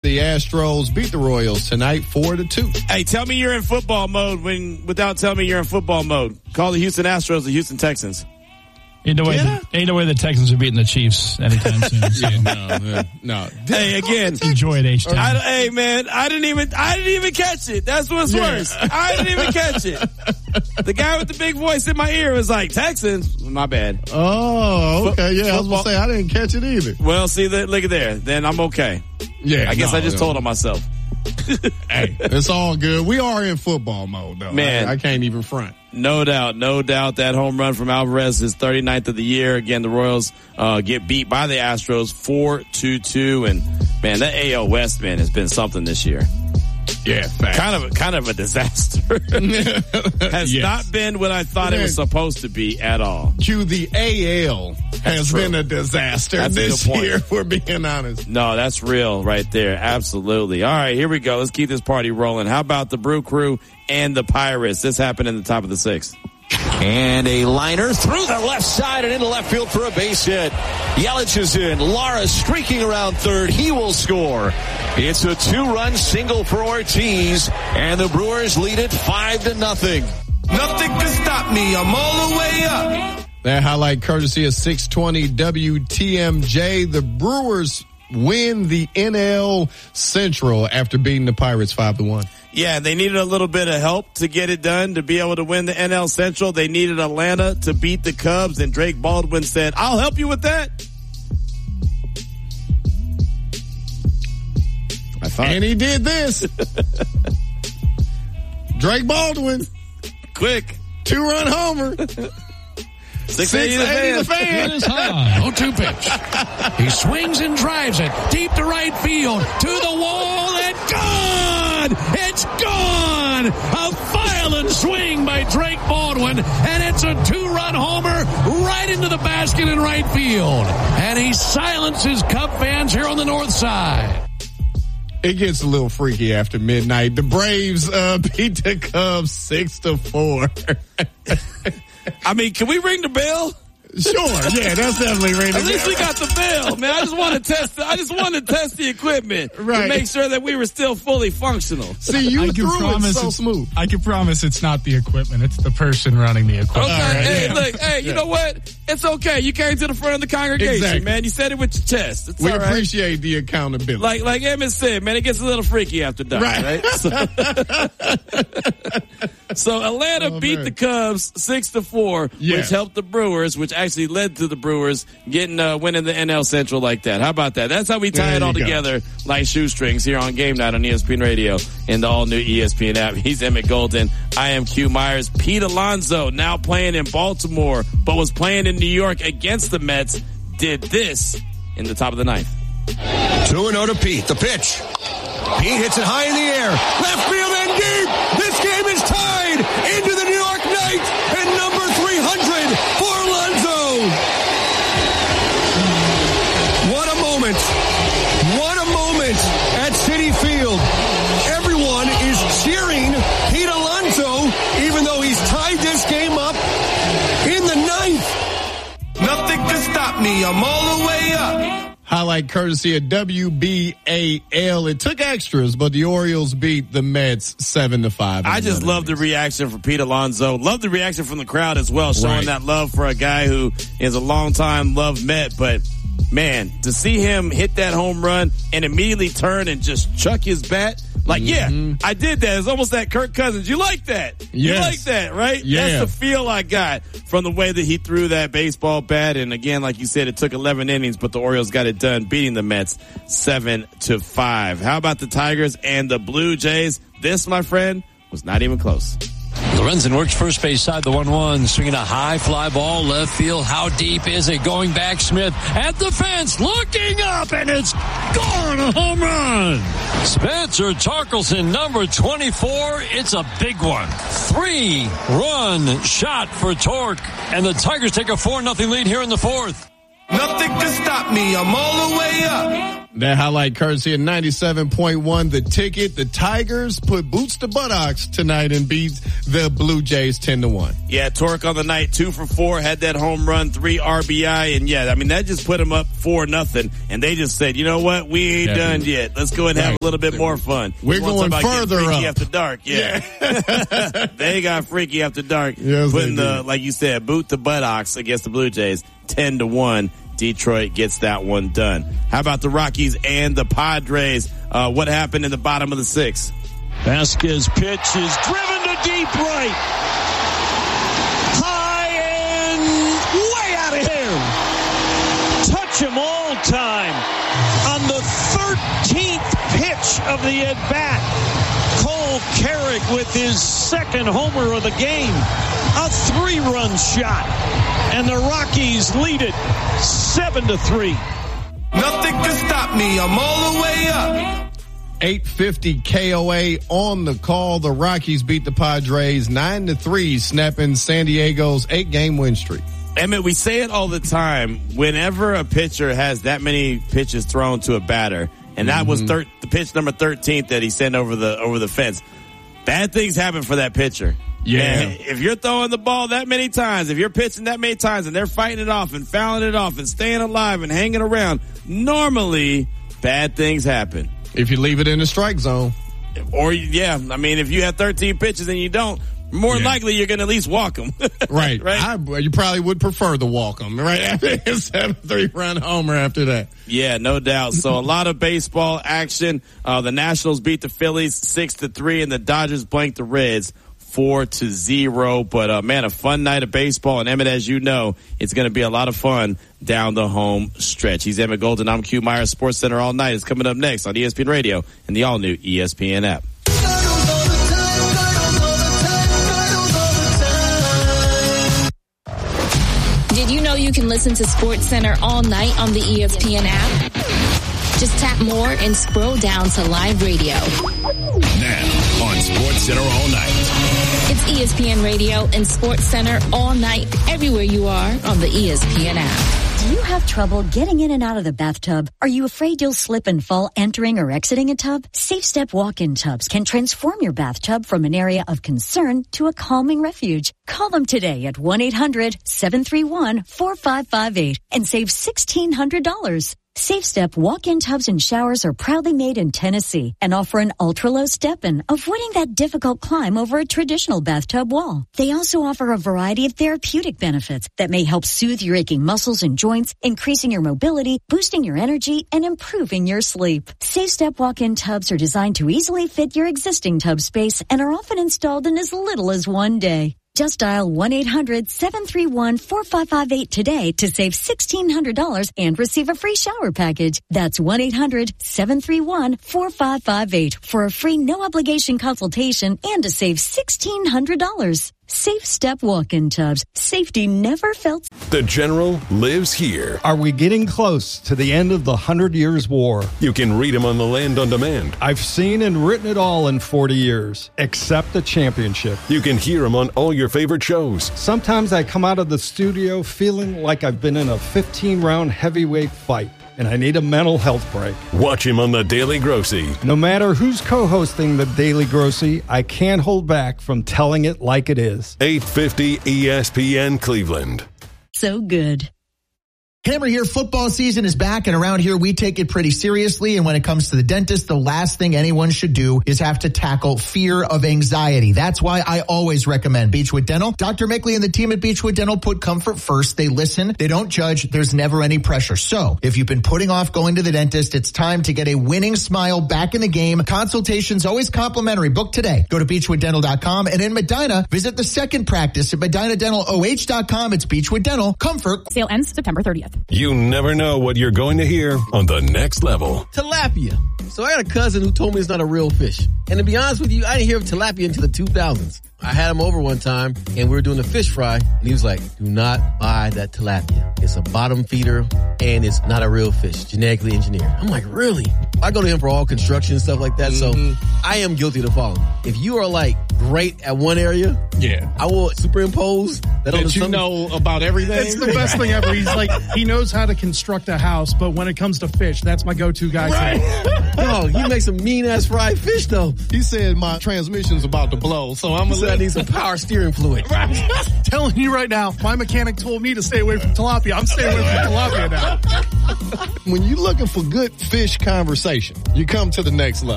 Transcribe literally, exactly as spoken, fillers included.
The Astros beat the Royals tonight four to two. Hey, tell me you're in football mode when without telling me you're in football mode. Call the Houston Astros the Houston Texans. Ain't no way, Yeah. the, ain't no way the Texans are beating the Chiefs anytime soon. So. Yeah, no, no. Hey, again, Enjoy it, H-Town. I, hey man, I didn't even I didn't even catch it. That's what's Yeah. worse. I didn't even catch it. The guy with the big voice in my ear was like, Texans? My bad. Oh, okay. Yeah, I was Football- going to say, I didn't catch it either. Well, see, that, look at there. Then I'm okay. Yeah. I guess no, I just no. told on myself. Hey, it's all good. We are in football mode, though. Man. I, I can't even front. No doubt, no doubt. That home run from Alvarez is thirty-ninth of the year. Again, the Royals uh, get beat by the Astros four to two. And, man, that A L West, man, has been something this year. Yeah, fact. Kind of, kind of a disaster. Has Yes. not been what I thought it was supposed to be at all. Q, the A L has true. been a disaster That's a this good point. year, if we're being honest. No, that's real right there. Absolutely. All right, here we go. Let's keep this party rolling. How about the Brew Crew and the Pirates? This happened in the top of the sixth. And a liner through the left side and into left field for a base hit. Yelich is in. Lara streaking around third. He will score. It's a two-run single for Ortiz, and the Brewers lead it five to nothing. Nothing can stop me. I'm all the way up. That highlight courtesy of six twenty W T M J. The Brewers win the N L Central after beating the Pirates five to one. Yeah, they needed a little bit of help to get it done, to be able to win the N L Central. They needed Atlanta to beat the Cubs, and Drake Baldwin said, I'll help you with that. I thought. And he did this. Drake Baldwin, Quick. two-run homer. six six eighty the fan. That is high. oh two pitch. He swings and drives it deep to right field, to the wall, and gone! It's gone! A violent swing by Drake Baldwin, and it's a two-run homer right into the basket in right field. And he silences Cub fans here on the north side. It gets a little freaky after midnight. The Braves uh, beat the Cubs six to four. I mean, can we ring the bell? Sure, yeah, that's definitely ringing. At least we got the bell, man. I just want to test. I just wanted to test the equipment Right. to make sure that we were still fully functional. See, you I can threw it promise so it's- smooth. I can promise it's not the equipment. It's the person running the equipment. Okay, right, hey, yeah. look, hey, you know what? It's okay. You came to the front of the congregation, Exactly. man. You said it with your chest. It's We all right. appreciate the accountability. Like, like Emmett said, man, it gets a little freaky after dark, right? Right. So, so Atlanta Oh, beat man. the Cubs six to four, Yeah. which helped the Brewers, which actually led to the Brewers getting uh, winning the N L Central like that. How about that? That's how we tie There it all you go. together like shoestrings here on Game Night on E S P N Radio and the all new E S P N app. He's Emmett Golden. I am Q Myers. Pete Alonso, now playing in Baltimore, but was playing in New York against the Mets, did this in the top of the ninth. two and oh to Pete. The pitch. Pete hits it high in the air. Left field and deep. This game is tied into the New York Knights and number three hundred for Alonso. What a moment. What a moment at Citi Field. Everyone is cheering Pete Alonso, even though he's tied this game up in the ninth. Nothing can stop me. I'm all the way up. Highlight courtesy of W B A L. It took extras, but the Orioles beat the Mets seven to five. I just love the reaction from Pete Alonso. Love the reaction from the crowd as well, showing Right. that love for a guy who is a longtime loved Met. But man, to see him hit that home run and immediately turn and just chuck his bat, like, Mm-hmm. yeah, I did that. It's almost that Kirk Cousins. You like that? You Yes. like that, right? Yeah. That's the feel I got from the way that he threw that baseball bat. And again, like you said, it took eleven innings, but the Orioles got it done, beating the Mets seven to five. How about the Tigers and the Blue Jays? This, my friend, was not even close. Lorenzen works first base side, the one one, swinging a high fly ball left field. How deep is it? Going back, Smith at the fence, looking up, and it's gone, a home run. Spencer Torkelson, number twenty-four. It's a big one. Three-run shot for Torque, and the Tigers take a four nothing lead here in the fourth. Nothing can stop me. I'm all the way up. That highlight courtesy of ninety-seven point one The Ticket. The Tigers put boots to buttocks tonight and beat the Blue Jays ten to one. Yeah, Torque on the night, two for four, had that home run, three R B I, and yeah, I mean, that just put them up four nothing, and they just said, you know what, we ain't yeah, done yet. Let's go ahead and have a little bit more fun. We're going further up. After dark, yeah. yeah. They got freaky after dark, yes, putting the, like you said, boot to buttocks against the Blue Jays, ten to one. Detroit gets that one done. How about the Rockies and the Padres? Uh, what happened in the bottom of the sixth? Vasquez pitch is driven to deep right. High and way out of here. Touch him all time. On the thirteenth pitch of the at-bat, Cole Carrick with his second homer of the game. A three-run shot. And the Rockies lead it seven to three. Nothing can stop me. I'm all the way up. eight fifty K O A on the call. The Rockies beat the Padres nine to three, snapping San Diego's eight-game win streak. Emmett, we say it all the time. Whenever a pitcher has that many pitches thrown to a batter, and that mm-hmm. was thir- the pitch number thirteen that he sent over the over the fence, bad things happen for that pitcher. Yeah. And if you're throwing the ball that many times, if you're pitching that many times and they're fighting it off and fouling it off and staying alive and hanging around, normally bad things happen. If you leave it in the strike zone. Or, yeah, I mean, if you have thirteen pitches and you don't, more yeah. likely you're going to at least walk them. right. right. I, you probably would prefer to walk them, right? After a seven three run homer after that. Yeah, no doubt. So a lot of baseball action. Uh, the Nationals beat the Phillies six to three and the Dodgers blanked the Reds four to zero. But, uh, man, a fun night of baseball. And Emmett, as you know, it's going to be a lot of fun down the home stretch. He's Emmett Golden. I'm Q Myers. Sports Center All Night is coming up next on E S P N Radio and the all-new E S P N app. Did you know you can listen to Sports Center all night on the E S P N app? Just tap more and scroll down to live radio. Now on Sports Center all night. It's E S P N Radio and Sports Center all night, everywhere you are on the E S P N app. Do you have trouble getting in and out of the bathtub? Are you afraid you'll slip and fall entering or exiting a tub? Safe Step walk-in tubs can transform your bathtub from an area of concern to a calming refuge. Call them today at one eight hundred seven three one four five five eight and save sixteen hundred dollars. Safe Step walk-in tubs and showers are proudly made in Tennessee and offer an ultra-low step-in, avoiding that difficult climb over a traditional bathtub wall. They also offer a variety of therapeutic benefits that may help soothe your aching muscles and joints, increasing your mobility, boosting your energy, and improving your sleep. Safe Step walk-in tubs are designed to easily fit your existing tub space and are often installed in as little as one day. Just dial one eight hundred seven three one four five five eight today to save sixteen hundred dollars and receive a free shower package. That's one eight hundred seven three one four five five eight for a free no-obligation consultation and to save sixteen hundred dollars. Safe Step walk-in tubs. Safety never felt. The General lives here. Are we getting close to the end of the Hundred Years' War? You can read him on the Land on Demand. I've seen and written it all in forty years, except the championship. You can hear him on all your favorite shows. Sometimes I come out of the studio feeling like I've been in a fifteen-round heavyweight fight, and I need a mental health break. Watch him on The Daily Grossy. No matter who's co-hosting The Daily Grossy, I can't hold back from telling it like it is. eight fifty E S P N Cleveland. So good. Hammer here. Football season is back, and around here we take it pretty seriously. And when it comes to the dentist, the last thing anyone should do is have to tackle fear of anxiety. That's why I always recommend Beechwood Dental. Doctor Mickley and the team at Beechwood Dental put comfort first. They listen. They don't judge. There's never any pressure. So if you've been putting off going to the dentist, it's time to get a winning smile back in the game. Consultations always complimentary. Book today. Go to beechwood dental dot com, and in Medina, visit the second practice at medina dental o h dot com. It's Beechwood Dental. Comfort. Sale ends September thirtieth. You never know what you're going to hear on The Next Level. Tilapia. So I got a cousin who told me it's not a real fish. And to be honest with you, I didn't hear of tilapia until the two thousands. I had him over one time, and we were doing a fish fry, and he was like, do not buy that tilapia. It's a bottom feeder, and it's not a real fish, genetically engineered. I'm like, really? I go to him for all construction and stuff like that, mm-hmm. so I am guilty to follow him. If you are like great at one area, Yeah. I will superimpose that, on That you something. know about everything. It's the best thing ever. He's like, he knows how to construct a house, but when it comes to fish, that's my go-to guy. Right. No, he makes some mean-ass fried fish, though. He said my transmission's about to blow, so I'm He gonna said I let need some power steering fluid. Telling you right now, my mechanic told me to stay away from tilapia. I'm staying away from tilapia now. When you're looking for good fish conversation, you come to the next level.